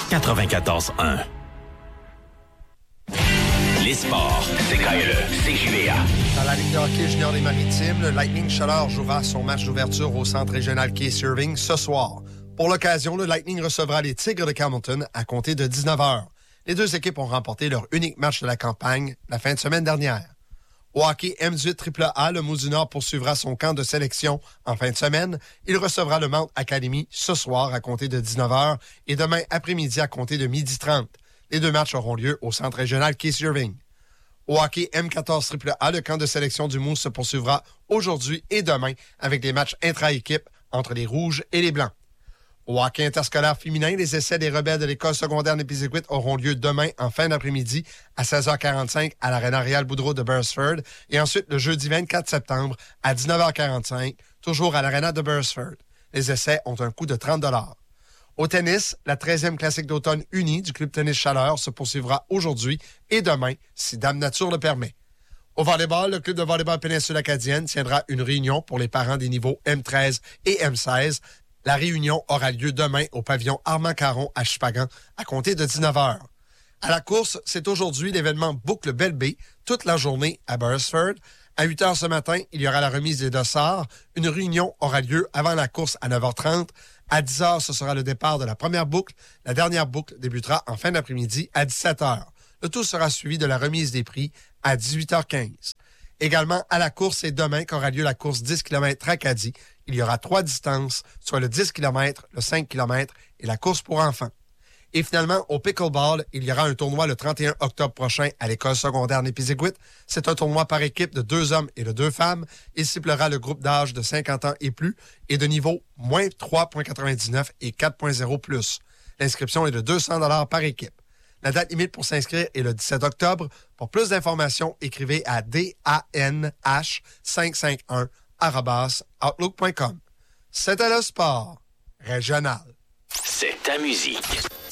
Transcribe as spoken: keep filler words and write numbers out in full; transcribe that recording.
quatre-vingt-quatorze un. Les sports, c'est K L E, C J V A. Dans la Ligue de hockey junior des Maritimes, le Lightning Chaleur jouera son match d'ouverture au centre régional Case Irving ce soir. Pour l'occasion, le Lightning recevra les Tigres de Campbellton à compter de dix-neuf heures. Les deux équipes ont remporté leur unique match de la campagne la fin de semaine dernière. Au hockey M dix-huit triple A, le Mount du Nord poursuivra son camp de sélection en fin de semaine. Il recevra le Mount Academy ce soir à compter de dix-neuf heures et demain après-midi à compter de midi trente. Les deux matchs auront lieu au centre régional Case Irving. Au hockey M quatorze triple A, le camp de sélection du Moose se poursuivra aujourd'hui et demain avec des matchs intra-équipe entre les Rouges et les Blancs. Au hockey interscolaire féminin, les essais des rebelles de l'école secondaire Népisiguit auront lieu demain en fin d'après-midi à seize heures quarante-cinq à l'Arena Real Boudreau de Beresford et ensuite le jeudi vingt-quatre septembre à dix-neuf heures quarante-cinq, toujours à l'Arena de Beresford. Les essais ont un coût de trente dollars. Au tennis, la treizième classique d'automne unie du Club Tennis Chaleur se poursuivra aujourd'hui et demain, si Dame Nature le permet. Au volleyball, le Club de volleyball Péninsule Acadienne tiendra une réunion pour les parents des niveaux M treize et M seize. La réunion aura lieu demain au pavillon Armand-Caron à Chupagan à compter de dix-neuf heures. À la course, c'est aujourd'hui l'événement Boucle Belle-Baie toute la journée à Beresford. À huit heures ce matin, il y aura la remise des dossards. Une réunion aura lieu avant la course à neuf heures trente. À dix heures, ce sera le départ de la première boucle. La dernière boucle débutera en fin d'après-midi à dix-sept heures. Le tout sera suivi de la remise des prix à dix-huit heures quinze. Également, à la course, c'est demain qu'aura lieu la course dix kilomètres Acadie. Il y aura trois distances, soit le dix kilomètres, le cinq kilomètres et la course pour enfants. Et finalement, au pickleball, il y aura un tournoi le trente et un octobre prochain à l'école secondaire Népisiguit. C'est un tournoi par équipe de deux hommes et de deux femmes. Il ciblera le groupe d'âge de cinquante ans et plus et de niveau moins trois virgule quatre-vingt-dix-neuf et quatre virgule zéro plus. L'inscription est de deux cents dollars par équipe. La date limite pour s'inscrire est le dix-sept octobre. Pour plus d'informations, écrivez à d a n h cinq cent cinquante-et-un arobase outlook point com. C'était le sport régional. C'est ta musique.